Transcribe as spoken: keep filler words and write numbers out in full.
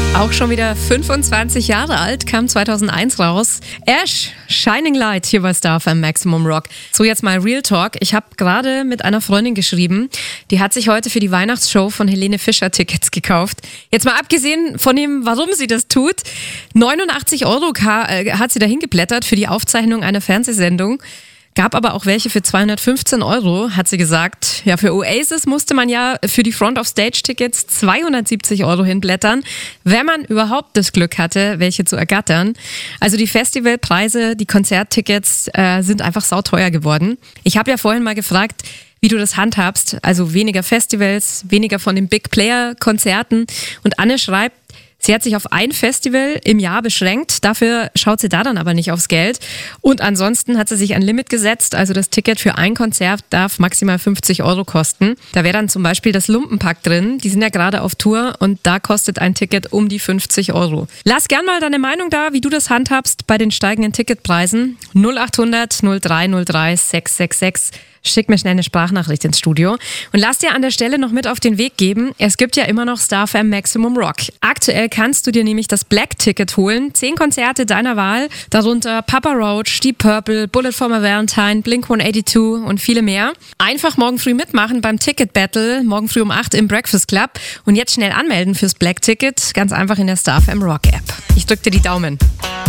Auch schon wieder fünfundzwanzig Jahre alt, kam zweitausendeins raus. Ash, Shining Light, hier bei Star F M Maximum Rock. So, jetzt mal Real Talk. Ich habe gerade mit einer Freundin geschrieben, die hat sich heute für die Weihnachtsshow von Helene Fischer Tickets gekauft. Jetzt mal abgesehen von dem, warum sie das tut, neunundachtzig Euro hat sie dahin geblättert für die Aufzeichnung einer Fernsehsendung. Gab aber auch welche für zweihundertfünfzehn Euro, hat sie gesagt. Ja, für Oasis musste man ja für die Front-of-Stage-Tickets zweihundertsiebzig Euro hinblättern, wenn man überhaupt das Glück hatte, welche zu ergattern. Also die Festivalpreise, die Konzerttickets äh, sind einfach sauteuer geworden. Ich habe ja vorhin mal gefragt, wie du das handhabst, also weniger Festivals, weniger von den Big-Player-Konzerten. Und Anne schreibt, sie hat sich auf ein Festival im Jahr beschränkt, dafür schaut sie da dann aber nicht aufs Geld. Und ansonsten hat sie sich ein Limit gesetzt, also das Ticket für ein Konzert darf maximal fünfzig Euro kosten. Da wäre dann zum Beispiel das Lumpenpack drin, die sind ja gerade auf Tour und da kostet ein Ticket um die fünfzig Euro. Lass gern mal deine Meinung da, wie du das handhabst bei den steigenden Ticketpreisen. null acht hundert null drei null drei sechs sechs sechs. Schick mir schnell eine Sprachnachricht ins Studio. Und lass dir an der Stelle noch mit auf den Weg geben, es gibt ja immer noch Star F M Maximum Rock. Aktuell kannst du dir nämlich das Black-Ticket holen. Zehn Konzerte deiner Wahl, darunter Papa Roach, Deep Purple, Bullet for My Valentine, Blink hundertzweiundachtzig und viele mehr. Einfach morgen früh mitmachen beim Ticket-Battle, morgen früh um acht im Breakfast Club. Und jetzt schnell anmelden fürs Black-Ticket, ganz einfach in der Star F M Rock App. Ich drück dir die Daumen.